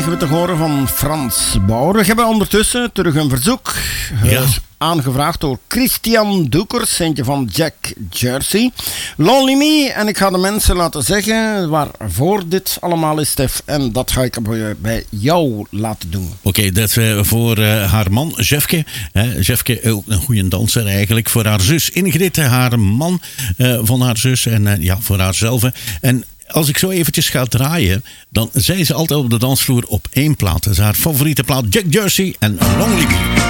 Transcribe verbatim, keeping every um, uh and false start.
We te horen van Frans Bauer. We hebben ondertussen terug een verzoek ja. uh, aangevraagd door Christian Doekers, eentje van Jack Jersey. Lonely Me, en ik ga de mensen laten zeggen waarvoor dit allemaal is, Stef. En dat ga ik bij jou laten doen. Oké, okay, dat is voor uh, haar man, Jefke. Hè, Jefke, ook een goede danser eigenlijk. Voor haar zus Ingrid, haar man uh, van haar zus en uh, ja, voor haarzelf. En als ik zo eventjes ga draaien, dan zei ze altijd op de dansvloer op één plaat. Dat is haar favoriete plaat, Jack Jersey en Lonely Me.